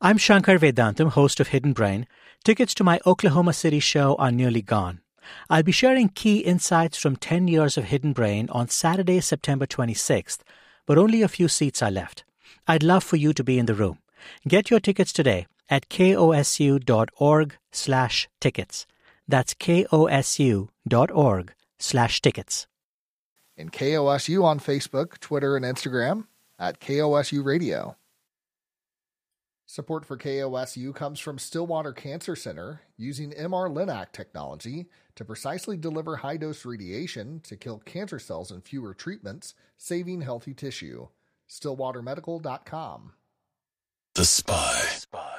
I'm Shankar Vedantam, host of Hidden Brain. Tickets to my Oklahoma City show are nearly gone. I'll be sharing key insights from 10 years of Hidden Brain on Saturday, September 26th, but only a few seats are left. I'd love for you to be in the room. Get your tickets today at kosu.org/tickets. That's kosu.org/tickets. And KOSU on Facebook, Twitter, and Instagram at KOSU Radio. Support for KOSU comes from Stillwater Cancer Center, using MR-Linac technology to precisely deliver high-dose radiation to kill cancer cells in fewer treatments, saving healthy tissue. StillwaterMedical.com. The Spy.